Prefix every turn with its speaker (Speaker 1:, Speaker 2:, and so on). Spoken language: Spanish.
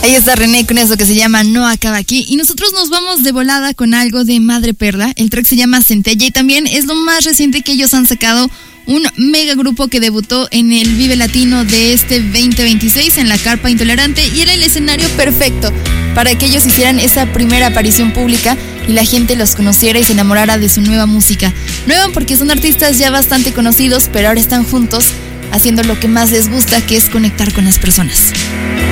Speaker 1: Ahí está René con eso que se llama No Acaba Aquí. Y nosotros nos vamos de volada con algo de Madre Perla. El track se llama Centella y también es lo más reciente que ellos han sacado. Un mega grupo que debutó en el Vive Latino de este 2026 en la Carpa Intolerante y era el escenario perfecto para que ellos hicieran esa primera aparición pública y la gente los conociera y se enamorara de su nueva música. Nueva porque son artistas ya bastante conocidos, pero ahora están juntos haciendo lo que más les gusta, que es conectar con las personas.